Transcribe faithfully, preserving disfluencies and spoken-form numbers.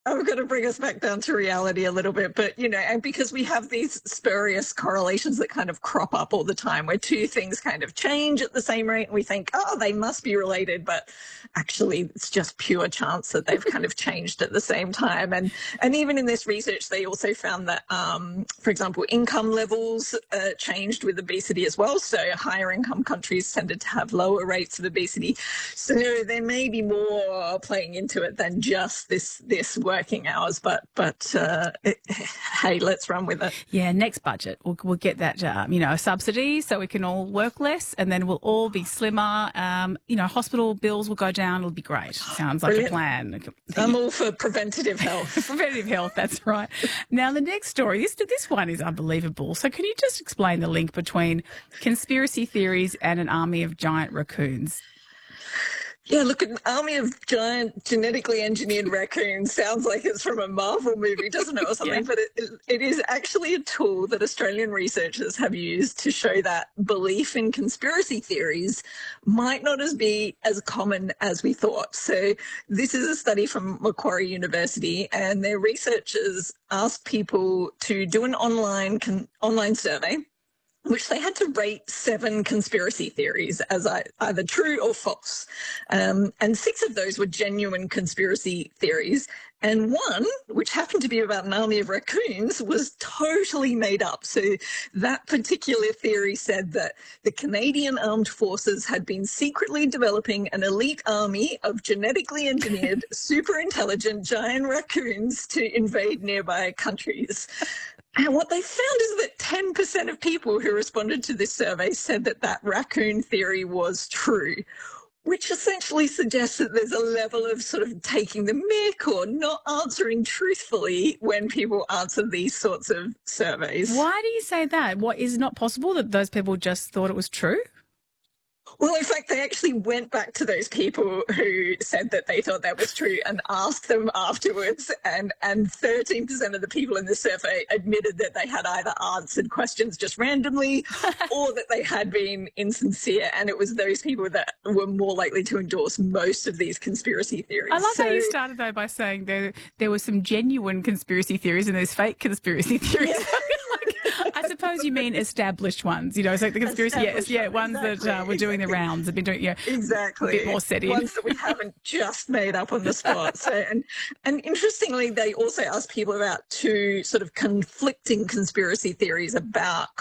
I'm going to bring us back down to reality a little bit, but you know, and because we have these spurious correlations that kind of crop up all the time, where two things kind of change at the same rate, and we think, oh, they must be related, but actually, it's just pure chance that they've kind of changed at the same time. And and even in this research, they also found that, um, for example, income levels uh, changed with obesity as well. So higher income countries tended to have lower rates of obesity. So there may be more playing into it than just this this. working hours, but but uh, it, hey, let's run with it. Yeah, next budget we'll we'll get that um, you know, a subsidy so we can all work less, and then we'll all be slimmer. Um, you know, hospital bills will go down. It'll be great. Sounds like Brilliant. a plan. I'm all for preventative health. Preventative health. That's right. Now the next story. This this one is unbelievable. So can you just explain the link between conspiracy theories and an army of giant raccoons? Yeah, look, an army of giant genetically engineered raccoons sounds like it's from a Marvel movie, doesn't it, or something? Yeah. But it, it is actually a tool that Australian researchers have used to show that belief in conspiracy theories might not as be as common as we thought. So this is a study from Macquarie University, and their researchers asked people to do an online con- online survey, which they had to rate seven conspiracy theories as either true or false. Um, and six of those were genuine conspiracy theories. And one, which happened to be about an army of raccoons, was totally made up. So that particular theory said that the Canadian Armed Forces had been secretly developing an elite army of genetically engineered, super intelligent giant raccoons to invade nearby countries. And what they found is that ten percent of people who responded to this survey said that that raccoon theory was true, which essentially suggests that there's a level of sort of taking the mick or not answering truthfully when people answer these sorts of surveys. Why do you say that? What, is it not possible that those people just thought it was true? Well, in fact, they actually went back to those people who said that they thought that was true and asked them afterwards. And, and thirteen percent of the people in the survey admitted that they had either answered questions just randomly or that they had been insincere. And it was those people that were more likely to endorse most of these conspiracy theories. I love so, how you started, though, by saying there, there were some genuine conspiracy theories and there's fake conspiracy theories. Yeah. I suppose you mean established ones, you know, it's like the conspiracy, yes, yeah, ones exactly, that uh, were doing exactly. the rounds, have been doing, yeah, exactly, a bit more set in. Ones that we haven't just made up on the spot. So, and and interestingly, they also asked people about two sort of conflicting conspiracy theories about